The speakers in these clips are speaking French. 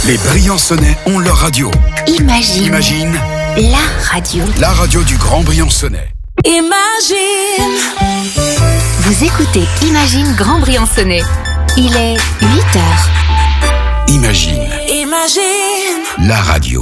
Les Briançonnais ont leur radio. Imagine. La radio. La radio du Grand Briançonnais. Imagine. Vous écoutez Imagine Grand Briançonnais. Il est 8h. Imagine. La radio.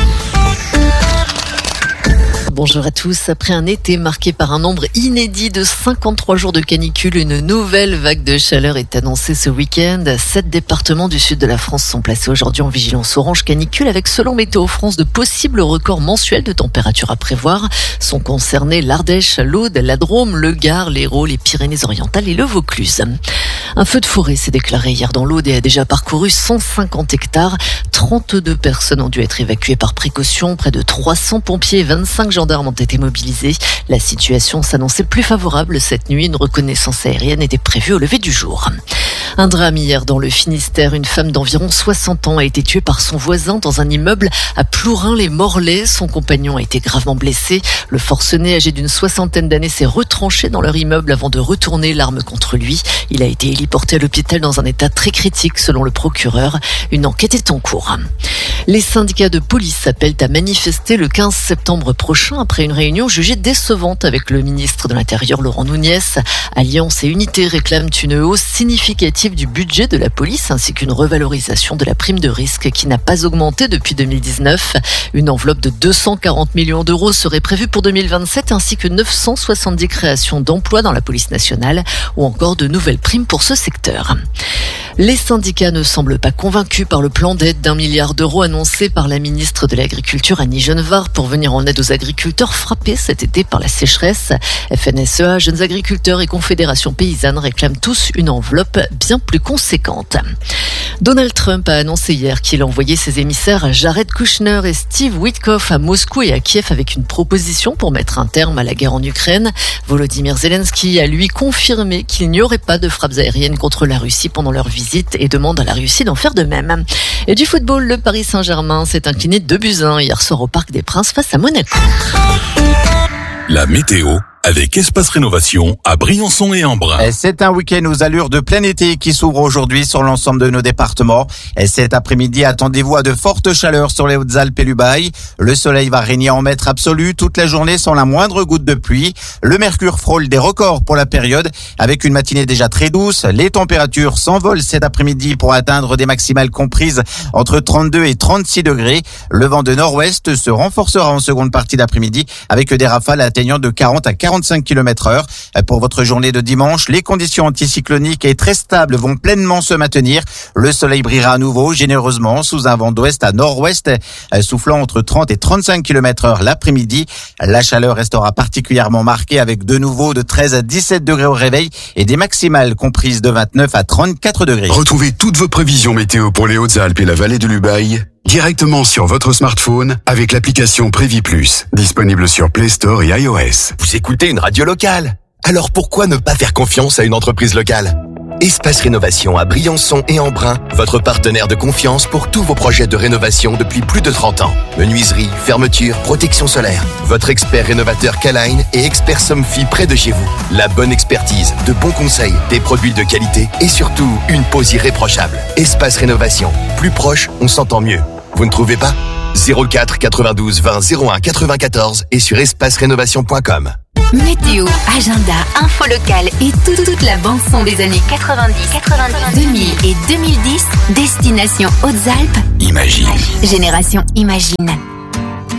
Bonjour à tous. Après un été marqué par un nombre inédit de 53 jours de canicule, une nouvelle vague de chaleur est annoncée ce week-end. 7 départements du sud de la France sont placés aujourd'hui en vigilance orange canicule avec, selon Météo France, de possibles records mensuels de température à prévoir. Sont concernés l'Ardèche, l'Aude, la Drôme, le Gard, l'Hérault, les Pyrénées-Orientales et le Vaucluse. Un feu de forêt s'est déclaré hier dans l'Aude et a déjà parcouru 150 hectares. 32 personnes ont dû être évacuées par précaution. Près de 300 pompiers et 25 gendarmes ont été mobilisés. La situation s'annonçait plus favorable cette nuit. Une reconnaissance aérienne était prévue au lever du jour. Un drame hier dans le Finistère. Une femme d'environ 60 ans a été tuée par son voisin dans un immeuble à Plourin-les-Morlaix. Son compagnon a été gravement blessé. Le forcené, âgé d'une soixantaine d'années, s'est retranché dans leur immeuble avant de retourner l'arme contre lui. Il a été héliporté à l'hôpital dans un état très critique selon le procureur. Une enquête est en cours. Les syndicats de police appellent à manifester le 15 septembre prochain après une réunion jugée décevante avec le ministre de l'Intérieur Laurent Nunez. Alliance et Unité réclament une hausse significative du budget de la police ainsi qu'une revalorisation de la prime de risque qui n'a pas augmenté depuis 2019. Une enveloppe de 240 millions d'euros serait prévue pour 2027 ainsi que 970 créations d'emplois dans la police nationale ou encore de nouvelles primes pour ce secteur. Les syndicats ne semblent pas convaincus par le plan d'aide d'1 milliard d'euros annoncé par la ministre de l'Agriculture Annie Genevard pour venir en aide aux agriculteurs frappés cet été par la sécheresse. FNSEA, Jeunes Agriculteurs et Confédération Paysanne réclament tous une enveloppe bien plus conséquente. Donald Trump a annoncé hier qu'il envoyait ses émissaires Jared Kushner et Steve Witkoff à Moscou et à Kiev avec une proposition pour mettre un terme à la guerre en Ukraine. Volodymyr Zelensky a lui confirmé qu'il n'y aurait pas de frappes aériennes contre la Russie pendant leur visite et demande à la Russie d'en faire de même. Et du football, le Paris Saint-Germain s'est incliné 2-1 hier soir au Parc des Princes face à Monaco. La météo avec Espace Rénovation à Briançon et Embrun. C'est un week-end aux allures de plein été qui s'ouvre aujourd'hui sur l'ensemble de nos départements. Cet après-midi, attendez-vous à de fortes chaleurs sur les Hautes-Alpes et l'Ubaye. Le soleil va régner en maître absolu toute la journée sans la moindre goutte de pluie. Le mercure frôle des records pour la période avec une matinée déjà très douce. Les températures s'envolent cet après-midi pour atteindre des maximales comprises entre 32 et 36 degrés. Le vent de nord-ouest se renforcera en seconde partie d'après-midi avec des rafales atteignant de 40 à 45 km/h. Pour votre journée de dimanche, les conditions anticycloniques et très stables vont pleinement se maintenir. Le soleil brillera à nouveau généreusement sous un vent d'ouest à nord-ouest, soufflant entre 30 et 35 km/h l'après-midi. La chaleur restera particulièrement marquée avec de nouveau de 13 à 17 degrés au réveil et des maximales comprises de 29 à 34 degrés. Retrouvez toutes vos prévisions météo pour les Hautes-Alpes et la vallée de l'Ubaye directement sur votre smartphone avec l'application Prévis Plus, disponible sur Play Store et iOS. Vous écoutez une radio locale. Alors pourquoi ne pas faire confiance à une entreprise locale ? Espace Rénovation à Briançon et Embrun, votre partenaire de confiance pour tous vos projets de rénovation depuis plus de 30 ans. Menuiserie, fermeture, protection solaire. Votre expert rénovateur K-Line et expert Somfy près de chez vous. La bonne expertise, de bons conseils, des produits de qualité et surtout une pose irréprochable. Espace Rénovation. Plus proche, on s'entend mieux. Vous ne trouvez pas ? 04 92 20 01 94 et sur espacerénovation.com. Météo, agenda, info locale et toute la bande-son des années 90, 2000 et 2010. Destination Hautes-Alpes. Imagine. Génération Imagine.